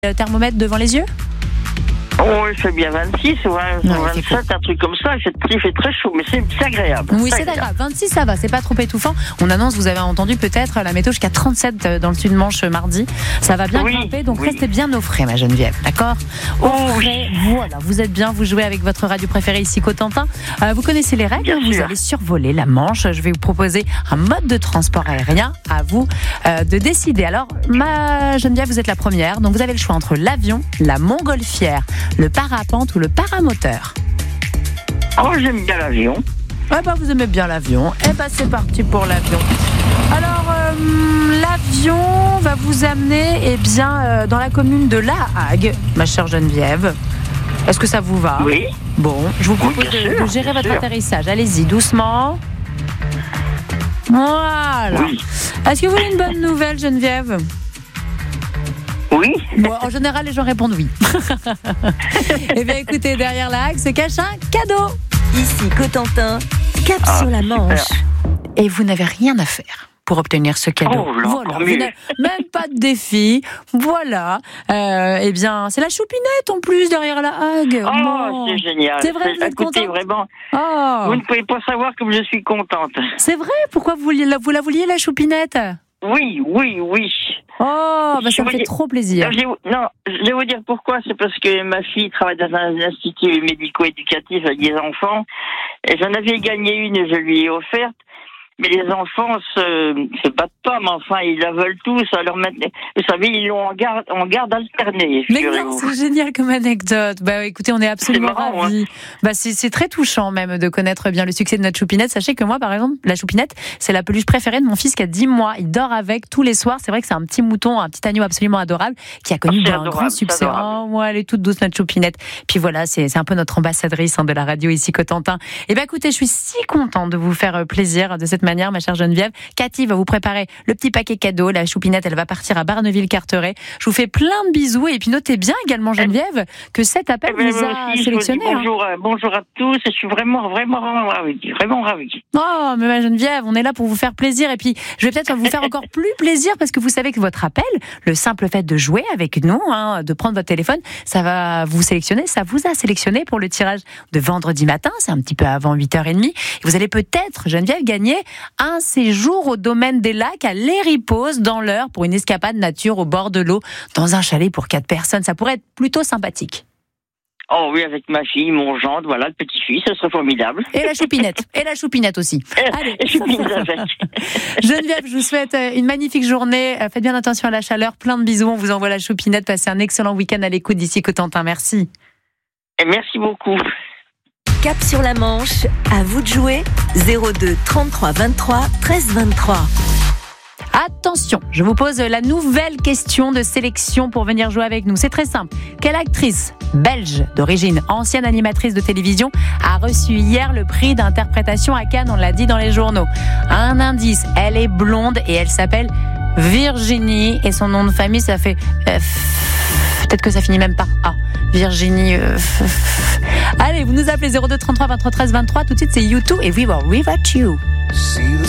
Thermomètre devant les yeux? Oh, il fait bien 26 ou 27, un truc comme ça. Il fait très chaud, mais c'est agréable. Oui, c'est agréable. 26, ça va, c'est pas trop étouffant. On annonce, vous avez entendu peut-être la météo jusqu'à 37 dans le sud-Manche mardi. Ça va bien grimper, donc restez bien au frais, ma Geneviève, d'accord? Au frais, voilà, vous êtes bien, vous jouez avec votre radio préférée ici, Cotentin. Vous connaissez les règles, vous allez survoler la Manche. Je vais vous proposer un mode de transport aérien. À vous de décider. Alors, ma Geneviève, vous êtes la première, donc vous avez le choix entre l'avion, la montgolfière, le parapente ou le paramoteur. Oh, j'aime bien l'avion. Vous aimez bien l'avion. C'est parti pour l'avion. Alors, l'avion va vous amener dans la commune de La Hague, ma chère Geneviève. Est-ce que ça vous va? Oui. Bon, je vous propose de gérer votre atterrissage. Allez-y, doucement. Voilà. Oui. Est-ce que vous voulez une bonne nouvelle, Geneviève? Oui. Bon, en général, les gens répondent oui. Eh bien, écoutez, derrière la Hague se cache un cadeau. Ici, Cotentin, cap sur la Manche. Super. Et vous n'avez rien à faire pour obtenir ce cadeau. Oh, voilà, vous n'avez même pas de défi. Voilà. Eh bien, c'est la choupinette en plus derrière la Hague. Oh, c'est génial. C'est vrai, vous êtes écoutez, contente? vraiment, Oh. vous ne pouvez pas savoir comme je suis contente. C'est vrai? Pourquoi vous la vouliez, la choupinette? Oui. Oh, ça me fait trop plaisir. Je vais vous dire pourquoi. C'est parce que ma fille travaille dans un institut médico-éducatif avec des enfants. Et j'en avais gagné une et je lui ai offerte. Mais les enfants se battent pas, mais enfin, ils la veulent tous. Alors maintenant, vous savez, ils l'ont en garde alternée. Mais non, c'est génial comme anecdote. Écoutez, on est absolument ravis. C'est très touchant même de connaître bien le succès de notre choupinette. Sachez que moi, par exemple, la choupinette, c'est la peluche préférée de mon fils qui a 10 mois. Il dort avec tous les soirs. C'est vrai que c'est un petit mouton, un petit agneau absolument adorable qui a connu un grand succès. Oh, moi, elle est toute douce, notre choupinette. Puis voilà, c'est un peu notre ambassadrice de la radio ici, Cotentin. Et écoutez, je suis si contente de vous faire plaisir de cette manière, ma chère Geneviève. Cathy va vous préparer le petit paquet cadeau. La choupinette, elle va partir à Barneville-Carteret. Je vous fais plein de bisous. Et puis notez bien également, Geneviève, que cet appel vous a sélectionné. Bonjour à tous. Je suis vraiment ravie. Oh, mais ma Geneviève, on est là pour vous faire plaisir. Et puis, je vais peut-être vous faire encore plus plaisir parce que vous savez que votre appel, le simple fait de jouer avec nous, de prendre votre téléphone, ça va vous sélectionner. Ça vous a sélectionné pour le tirage de vendredi matin. C'est un petit peu avant 8h30. Et vous allez peut-être, Geneviève, gagner un séjour au domaine des lacs à l'Héripose dans l'Eure pour une escapade nature au bord de l'eau dans un chalet pour 4 personnes. Ça pourrait être plutôt sympathique. Oh oui, avec ma fille, mon gendre, voilà, le petit-fils, ce serait formidable. Et la choupinette aussi. Allez. Avec. Geneviève, je vous souhaite une magnifique journée. Faites bien attention à la chaleur. Plein de bisous. On vous envoie la choupinette. Passez un excellent week-end à l'écoute d'ici Cotentin. Merci. Et merci beaucoup. Cap sur la Manche, à vous de jouer. 02 33 23 13 23. Attention, je vous pose la nouvelle question de sélection pour venir jouer avec nous. C'est très simple. Quelle actrice belge d'origine, ancienne animatrice de télévision, a reçu hier le prix d'interprétation à Cannes? On l'a dit dans les journaux. Un indice, elle est blonde et elle s'appelle Virginie. Et son nom de famille, ça fait... peut-être que ça finit même par A. Virginie... Allez, vous nous appelez 02 33 23 13 23. Tout de suite, c'est U2 et We Were Without You.